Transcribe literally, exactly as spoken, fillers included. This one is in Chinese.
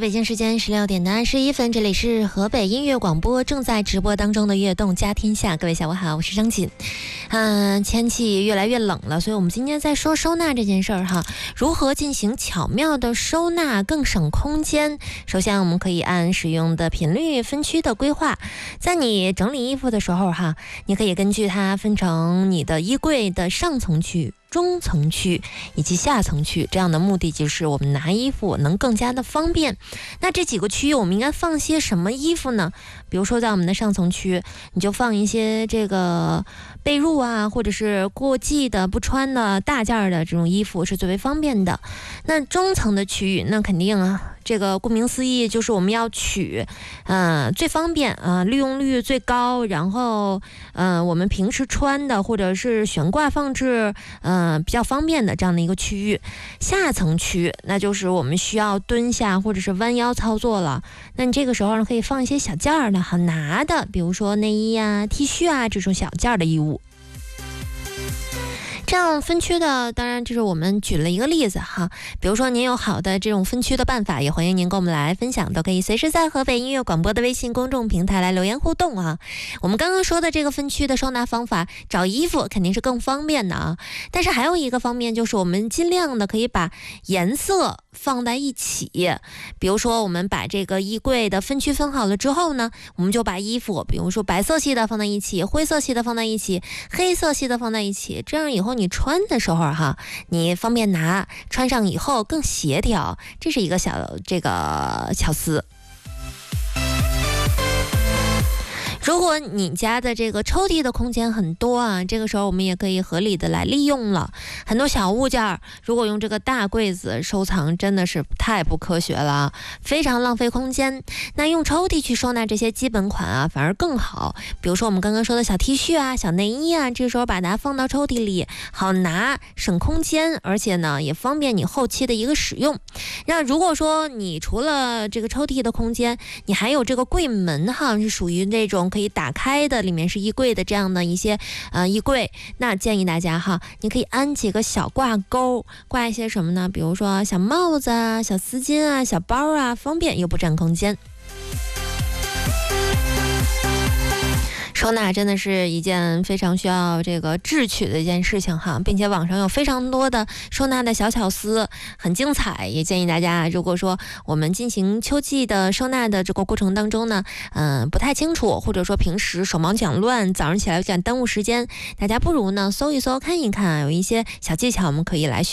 北京时间十六点的二十一分，这里是河北音乐广播正在直播当中的悦动家天下。各位下午好，我是张锦。嗯，天气越来越冷了，所以我们今天在说收纳这件事儿哈，如何进行巧妙的收纳，更省空间。首先，我们可以按使用的频率分区的规划，在你整理衣服的时候哈，你可以根据它分成你的衣柜的上层区、中层区以及下层区，这样的目的就是我们拿衣服能更加的方便。那这几个区域我们应该放些什么衣服呢？比如说在我们的上层区，你就放一些这个被褥啊，或者是过季的不穿的大件的这种衣服是最为方便的。那中层的区域，那肯定啊，这个顾名思义就是我们要取呃最方便啊、呃、利用率最高，然后呃我们平时穿的或者是悬挂放置呃比较方便的这样的一个区域。下层区那就是我们需要蹲下或者是弯腰操作了，那你这个时候呢可以放一些小件儿的好拿的，比如说内衣啊 T 恤啊这种小件儿的衣物。这样分区的，当然这是我们举了一个例子哈。比如说您有好的这种分区的办法，也欢迎您跟我们来分享，都可以随时在河北音乐广播的微信公众平台来留言互动啊。我们刚刚说的这个分区的收纳方法，找衣服肯定是更方便的啊。但是还有一个方面就是我们尽量的可以把颜色放在一起，比如说我们把这个衣柜的分区分好了之后呢，我们就把衣服，比如说白色系的放在一起，灰色系的放在一起，黑色系的放在一起，这样以后你穿的时候哈，你方便拿，穿上以后更协调，这是一个小这个巧思。如果你家的这个抽屉的空间很多啊，这个时候我们也可以合理的来利用了。很多小物件如果用这个大柜子收藏，真的是太不科学了，非常浪费空间。那用抽屉去收纳这些基本款啊，反而更好。比如说我们刚刚说的小 T 恤啊、小内衣啊，这时候把它放到抽屉里，好拿，省空间，而且呢也方便你后期的一个使用。那如果说你除了这个抽屉的空间，你还有这个柜门哈，是属于那种可以打开的，里面是衣柜的这样的一些呃衣柜，那建议大家哈，你可以安几个小挂钩，挂一些什么呢？比如说小帽子啊、小丝巾啊、小包啊，方便又不占空间。收纳真的是一件非常需要这个智取的一件事情哈，并且网上有非常多的收纳的小巧思，很精彩。也建议大家，如果说我们进行秋季的收纳的这个过程当中呢，嗯、呃，不太清楚，或者说平时手忙脚乱，早上起来有点耽误时间，大家不如呢搜一搜、看一看，有一些小技巧我们可以来学。